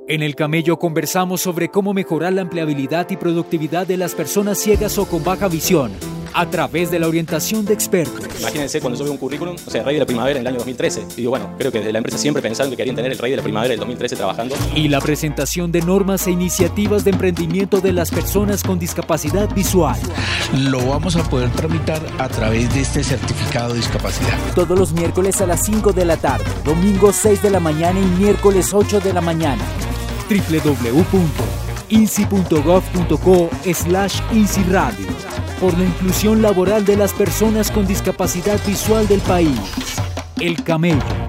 En El Camello conversamos sobre cómo mejorar la empleabilidad y productividad de las personas ciegas o con baja visión a través de la orientación de expertos. Imagínense cuando yo veo un currículum, Rey de la Primavera en el año 2013. Y digo, bueno, creo que desde la empresa siempre pensaron que querían tener el Rey de la Primavera del 2013 trabajando. Y la presentación de normas e iniciativas de emprendimiento de las personas con discapacidad visual. Lo vamos a poder tramitar a través de este certificado de discapacidad. Todos los miércoles a las 5 de la tarde, domingo 6 de la mañana y miércoles 8 de la mañana. www.insi.gov.co/INSI-Radio por la inclusión laboral de las personas con discapacidad visual del país. El Camello.